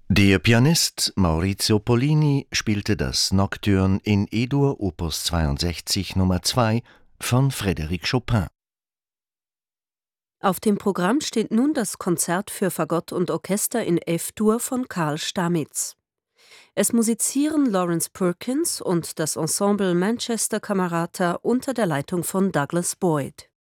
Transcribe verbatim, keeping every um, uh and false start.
Der Pianist Maurizio Pollini spielte das Nocturne in E-Dur Opus zweiundsechzig Nummer zwei von Frédéric Chopin. Auf dem Programm steht nun das Konzert für Fagott und Orchester in F-Dur von Karl Stamitz. Es musizieren Lawrence Perkins und das Ensemble Manchester Camerata unter der Leitung von Douglas Boyd.